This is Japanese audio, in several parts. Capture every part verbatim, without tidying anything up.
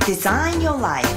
Design your life.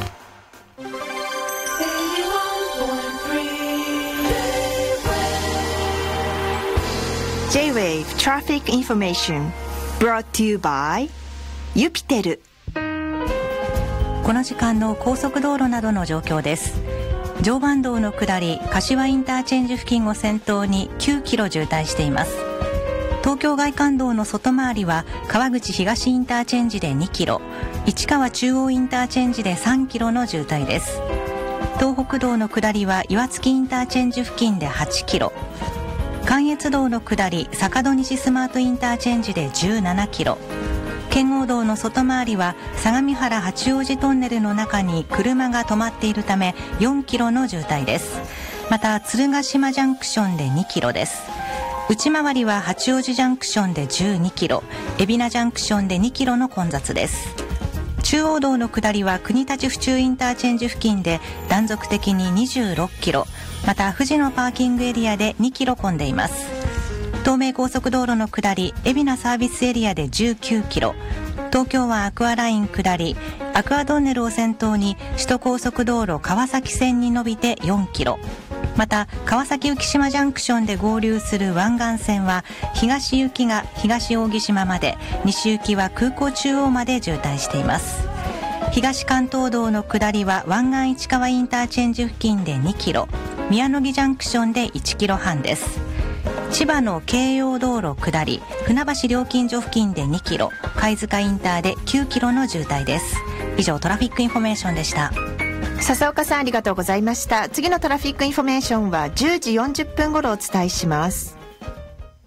J-Wave Traffic Information brought to you by ユピテル。 この時間の高速道路などの状況です。常磐道の下り柏インターチェンジ付近を先頭にきゅうキロ渋滞しています。東京外環道の外回りは川口東インターチェンジでにキロ、市川中央インターチェンジでさんキロの渋滞です。東北道の下りは岩槻インターチェンジ付近ではちキロ、関越道の下り坂戸西スマートインターチェンジでじゅうななキロ、圏央道の外回りは相模原八王子トンネルの中に車が止まっているためよんキロの渋滞です。また鶴ヶ島ジャンクションでにキロです。内回りは八王子ジャンクションでじゅうにキロ、海老名ジャンクションでにキロの混雑です。中央道の下りは国立府中インターチェンジ付近で断続的ににじゅうろっキロ、また富士野パーキングエリアでにキロ混んでいます。東名高速道路の下り海老名サービスエリアでじゅうきゅうキロ、東京湾アクアライン下りアクアトンネルを先頭に首都高速道路川崎線に伸びてよんキロ、また川崎浮島ジャンクションで合流する湾岸線は東行きが東扇島まで、西行きは空港中央まで渋滞しています。東関東道の下りは湾岸市川インターチェンジ付近でにキロ、宮野木ジャンクションでいちキロはんです。千葉の京葉道路下り船橋料金所付近でにキロ、貝塚インターできゅうキロの渋滞です。以上トラフィックインフォメーションでした。 笹岡さんありがとうございました。次のトラフィックインフォメーションはじゅうじよんじゅっぷん頃お伝えします。